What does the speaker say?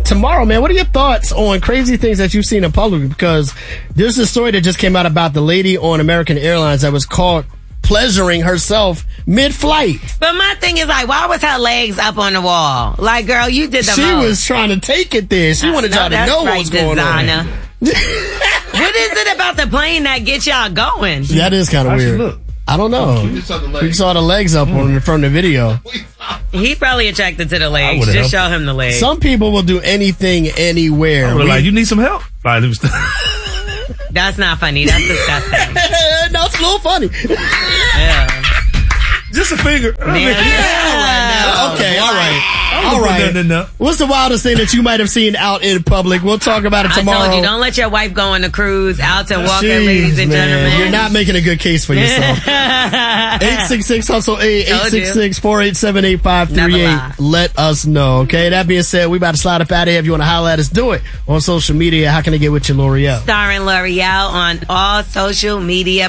tomorrow, man, what are your thoughts on crazy things that you've seen in public? Because there's a story that just came out about the lady on American Airlines that was caught pleasuring herself mid-flight. But my thing is, like, why was her legs up on the wall? Like, girl, you did the She most. was trying to take it there. She wanted y'all to know what was going on. What is it about the plane that gets y'all going? That is kind of weird. Look. I don't know. We saw the legs up from the video. He's probably attracted to the legs. Just show him the legs. Some people will do anything, anywhere. Like, you need some help? That's not funny. That's disgusting. No, it's a little funny. Yeah. Just a finger. Okay, all right. What's the wildest thing that you might have seen out in public? We'll talk about it tomorrow. I told you, don't let your wife go on a cruise out to Walker, ladies and gentlemen. You're not making a good case for yourself. 866-HUSTLE 866-487-8538. Let us know, okay? That being said, we about to slide up out of here. If you want to holler at us, do it on social media. How can I get with you, L'Oreal? Starring L'Oreal on all social media